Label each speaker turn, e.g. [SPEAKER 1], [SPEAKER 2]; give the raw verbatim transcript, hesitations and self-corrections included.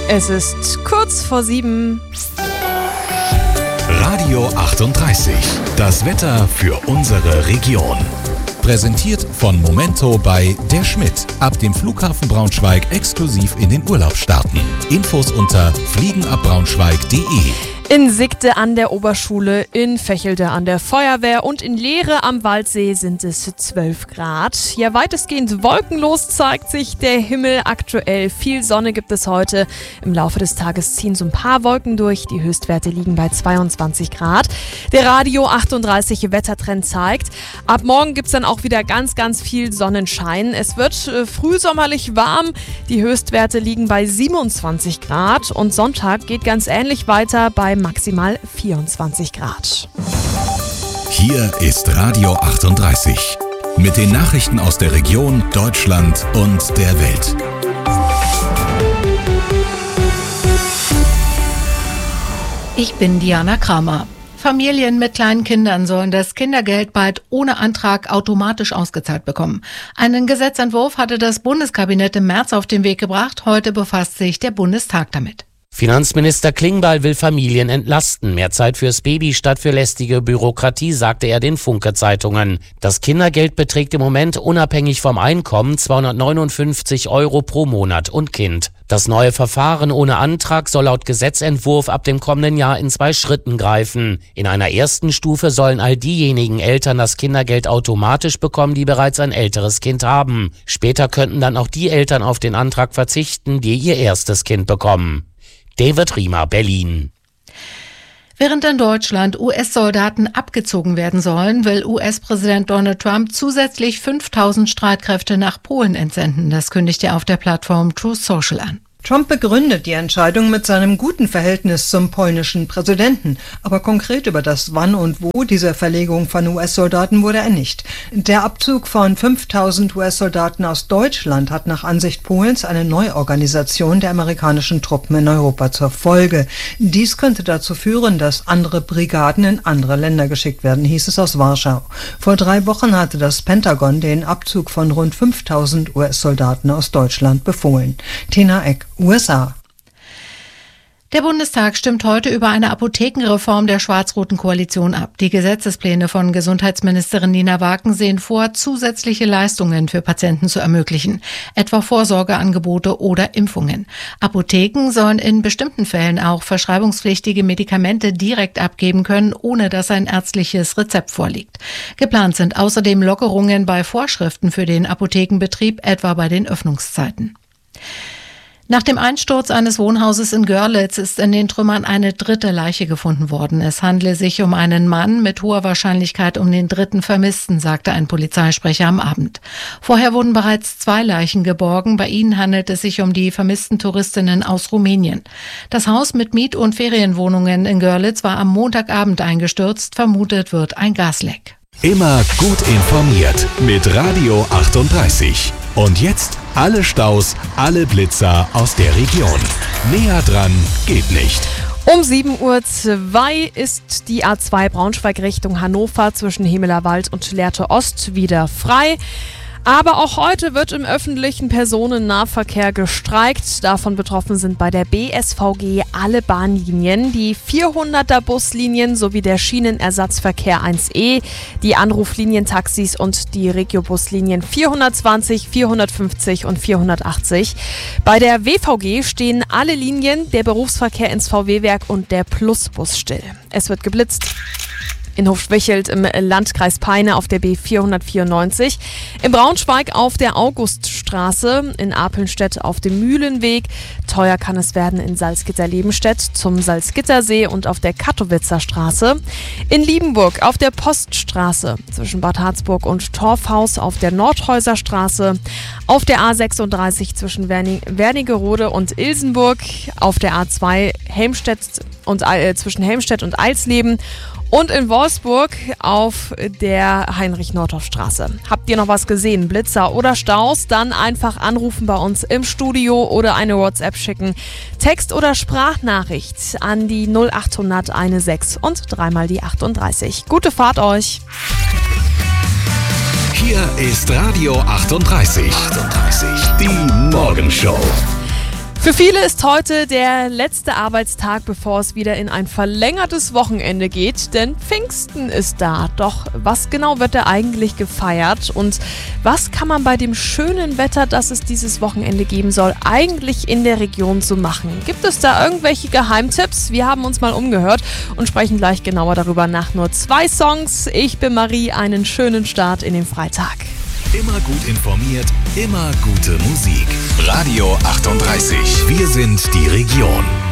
[SPEAKER 1] Es ist kurz vor sieben.
[SPEAKER 2] Radio achtunddreißig. Das Wetter für unsere Region. Präsentiert von Momento bei Der Schmidt. Ab dem Flughafen Braunschweig exklusiv in den Urlaub starten. Infos unter fliegenabbraunschweig punkt de.
[SPEAKER 1] In Sigde an der Oberschule, in Vechelde an der Feuerwehr und in Lehre am Waldsee sind es zwölf Grad. Ja, weitestgehend wolkenlos zeigt sich der Himmel aktuell. Viel Sonne gibt es heute. Im Laufe des Tages ziehen so ein paar Wolken durch. Die Höchstwerte liegen bei zweiundzwanzig Grad. Der Radio achtunddreißig Wettertrend zeigt, ab morgen gibt es dann auch wieder ganz, ganz viel Sonnenschein. Es wird äh, frühsommerlich warm. Die Höchstwerte liegen bei siebenundzwanzig Grad. Und Sonntag geht ganz ähnlich weiter bei maximal vierundzwanzig Grad.
[SPEAKER 2] Hier ist Radio achtunddreißig. Mit den Nachrichten aus der Region, Deutschland und der Welt.
[SPEAKER 3] Ich bin Diana Kramer. Familien mit kleinen Kindern sollen das Kindergeld bald ohne Antrag automatisch ausgezahlt bekommen. Einen Gesetzentwurf hatte das Bundeskabinett im März auf den Weg gebracht. Heute befasst sich der Bundestag damit.
[SPEAKER 4] Finanzminister Klingbeil will Familien entlasten. Mehr Zeit fürs Baby statt für lästige Bürokratie, sagte er den Funke-Zeitungen. Das Kindergeld beträgt im Moment unabhängig vom Einkommen zweihundertneunundfünfzig Euro pro Monat und Kind. Das neue Verfahren ohne Antrag soll laut Gesetzentwurf ab dem kommenden Jahr in zwei Schritten greifen. In einer ersten Stufe sollen all diejenigen Eltern das Kindergeld automatisch bekommen, die bereits ein älteres Kind haben. Später könnten dann auch die Eltern auf den Antrag verzichten, die ihr erstes Kind bekommen. David Riemer, Berlin.
[SPEAKER 3] Während in Deutschland U S-Soldaten abgezogen werden sollen, will U S-Präsident Donald Trump zusätzlich fünftausend Streitkräfte nach Polen entsenden. Das kündigt er auf der Plattform Truth Social an.
[SPEAKER 5] Trump begründet die Entscheidung mit seinem guten Verhältnis zum polnischen Präsidenten. Aber konkret über das Wann und Wo dieser Verlegung von U S-Soldaten wurde er nicht. Der Abzug von fünftausend U S-Soldaten aus Deutschland hat nach Ansicht Polens eine Neuorganisation der amerikanischen Truppen in Europa zur Folge. Dies könnte dazu führen, dass andere Brigaden in andere Länder geschickt werden, hieß es aus Warschau. Vor drei Wochen hatte das Pentagon den Abzug von rund fünftausend U S-Soldaten aus Deutschland befohlen. Tina Eck, U S A.
[SPEAKER 3] Der Bundestag stimmt heute über eine Apothekenreform der schwarz-roten Koalition ab. Die Gesetzespläne von Gesundheitsministerin Nina Waken sehen vor, zusätzliche Leistungen für Patienten zu ermöglichen, etwa Vorsorgeangebote oder Impfungen. Apotheken sollen in bestimmten Fällen auch verschreibungspflichtige Medikamente direkt abgeben können, ohne dass ein ärztliches Rezept vorliegt. Geplant sind außerdem Lockerungen bei Vorschriften für den Apothekenbetrieb, etwa bei den Öffnungszeiten. Nach dem Einsturz eines Wohnhauses in Görlitz ist in den Trümmern eine dritte Leiche gefunden worden. Es handle sich um einen Mann, mit hoher Wahrscheinlichkeit um den dritten Vermissten, sagte ein Polizeisprecher am Abend. Vorher wurden bereits zwei Leichen geborgen. Bei ihnen handelt es sich um die vermissten Touristinnen aus Rumänien. Das Haus mit Miet- und Ferienwohnungen in Görlitz war am Montagabend eingestürzt. Vermutet wird ein Gasleck.
[SPEAKER 2] Immer gut informiert mit Radio achtunddreißig. Und jetzt alle Staus, alle Blitzer aus der Region. Näher dran geht nicht.
[SPEAKER 1] Um sieben Uhr zwei ist die A zwei Braunschweig Richtung Hannover zwischen Hemelerwald und Lehrte Ost wieder frei. Aber auch heute wird im öffentlichen Personennahverkehr gestreikt. Davon betroffen sind bei der B S V G alle Bahnlinien, die vierhunderter Buslinien sowie der Schienenersatzverkehr eins E, die Anruflinientaxis und die Regiobuslinien vierhundertzwanzig, vierhundertfünfzig und vierhundertachtzig. Bei der W V G stehen alle Linien, der Berufsverkehr ins V W-Werk und der Plusbus still. Es wird geblitzt. In Hofschwichelt im Landkreis Peine auf der B vierhundertvierundneunzig, in Braunschweig auf der Auguststraße, in Apelnstedt auf dem Mühlenweg, teuer kann es werden in Salzgitter-Lebenstedt zum Salzgittersee und auf der Kattowitzer Straße, in Liebenburg auf der Poststraße zwischen Bad Harzburg und Torfhaus auf der Nordhäuser Straße, auf der A sechsunddreißig zwischen Werni- Wernigerode und Ilsenburg, auf der A zwei Helmstedt und, äh, zwischen Helmstedt und Eilsleben und in Wolfsburg auf der Heinrich-Nordhoff-Straße. Habt ihr noch was gesehen, Blitzer oder Staus? Dann einfach anrufen bei uns im Studio oder eine WhatsApp schicken. Text- oder Sprachnachricht an die null achthundert sechzehn und dreimal die achtunddreißig. Gute Fahrt euch!
[SPEAKER 2] Hier ist Radio achtunddreißig. achtunddreißig. Die Morgenshow.
[SPEAKER 1] Für viele ist heute der letzte Arbeitstag, bevor es wieder in ein verlängertes Wochenende geht, denn Pfingsten ist da. Doch was genau wird da eigentlich gefeiert und was kann man bei dem schönen Wetter, das es dieses Wochenende geben soll, eigentlich in der Region so machen? Gibt es da irgendwelche Geheimtipps? Wir haben uns mal umgehört und sprechen gleich genauer darüber nach nur zwei Songs. Ich bin Marie, einen schönen Start in den Freitag.
[SPEAKER 2] Immer gut informiert, immer gute Musik. Radio achtunddreißig. Wir sind die Region.